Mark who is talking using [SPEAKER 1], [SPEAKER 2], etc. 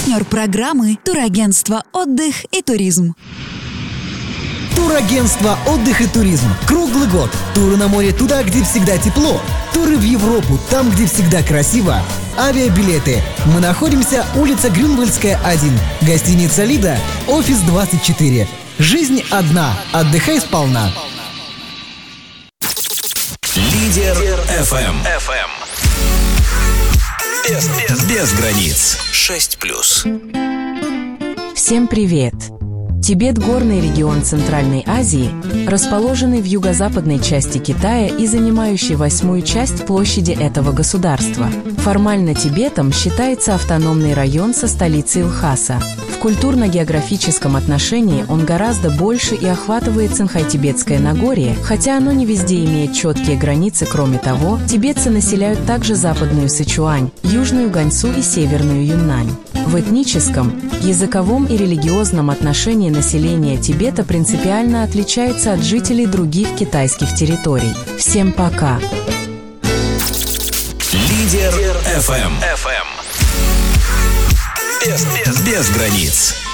[SPEAKER 1] Партнер программы «Турагентство «Отдых и туризм».
[SPEAKER 2] Турагентство «Отдых и туризм». Круглый год. Туры на море туда, где всегда тепло. Туры в Европу, там, где всегда красиво. Авиабилеты. Мы находимся улица Грюнвальдская, 1. Гостиница «Лида», офис 24. Жизнь одна. Отдыхай сполна.
[SPEAKER 3] Лидер FM. Без границ. 6+.
[SPEAKER 4] Всем привет! Тибет – горный регион Центральной Азии, расположенный в юго-западной части Китая и занимающий 8-ю часть площади этого государства. Формально Тибетом считается автономный район со столицей Лхаса. В культурно-географическом отношении он гораздо больше и охватывает Цинхай-Тибетское Нагорье, хотя оно не везде имеет четкие границы. Кроме того, тибетцы населяют также западную Сычуань, южную Ганьсу и северную Юннань. В этническом, языковом и религиозном отношении население Тибета принципиально отличается от жителей других китайских территорий. Всем пока!
[SPEAKER 3] Лидер FM. Без границ.